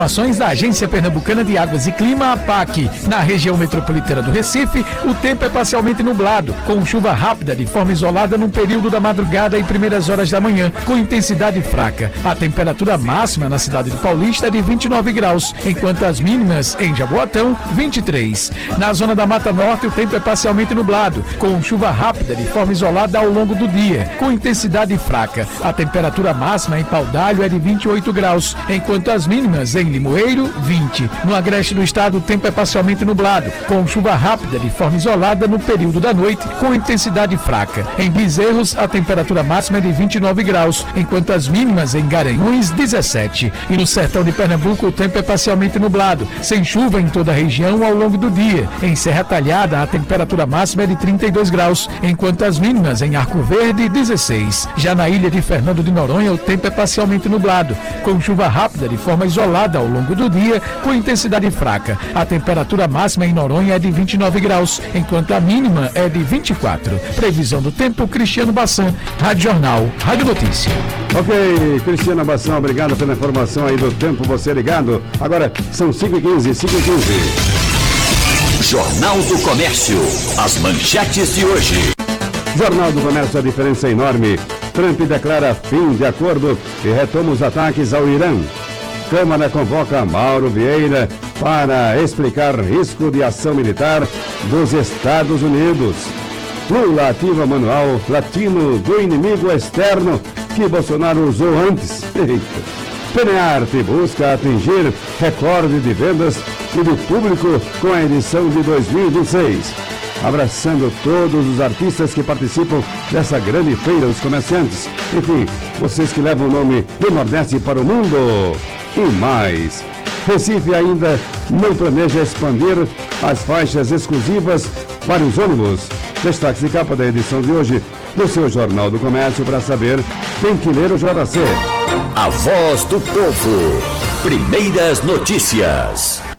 Informações da Agência Pernambucana de Águas e Clima, APAC. Na região metropolitana do Recife, o tempo é parcialmente nublado, com chuva rápida de forma isolada no período da madrugada e primeiras horas da manhã, com intensidade fraca. A temperatura máxima na cidade de Paulista é de 29 graus, enquanto as mínimas em Jaboatão, 23. Na zona da Mata Norte, o tempo é parcialmente nublado, com chuva rápida de forma isolada ao longo do dia, com intensidade fraca. A temperatura máxima em Paudalho é de 28 graus, enquanto as mínimas em Limoeiro, 20. No agreste do estado, o tempo é parcialmente nublado, com chuva rápida de forma isolada no período da noite, com intensidade fraca. Em Bezerros, a temperatura máxima é de 29 graus, enquanto as mínimas em Garanhuns, 17. E no sertão de Pernambuco, o tempo é parcialmente nublado, sem chuva em toda a região ao longo do dia. Em Serra Talhada, a temperatura máxima é de 32 graus, enquanto as mínimas em Arco Verde, 16. Já na ilha de Fernando de Noronha, o tempo é parcialmente nublado, com chuva rápida de forma isolada ao longo do dia, com intensidade fraca. A temperatura máxima em Noronha é de 29 graus, enquanto a mínima é de 24. Previsão do tempo, Cristiano Bassan, Rádio Jornal, Rádio Notícia. Ok, Cristiano Bassan, obrigado pela informação aí do tempo, você ligado. Agora são 5h15, 5h15. Jornal do Comércio, as manchetes de hoje. Jornal do Comércio, a diferença é enorme. Trump declara fim de acordo e retoma os ataques ao Irã. Câmara convoca Mauro Vieira para explicar risco de ação militar dos Estados Unidos. Lula ativa manual latino do inimigo externo que Bolsonaro usou antes. Penearte busca atingir recorde de vendas e do público com a edição de 2026. Abraçando todos os artistas que participam dessa grande feira dos comerciantes. Enfim, vocês que levam o nome do Nordeste para o mundo. E mais, Recife ainda não planeja expandir as faixas exclusivas para os ônibus. Destaques de capa da edição de hoje do seu Jornal do Comércio para saber quem que ler o JC. A voz do povo. Primeiras notícias.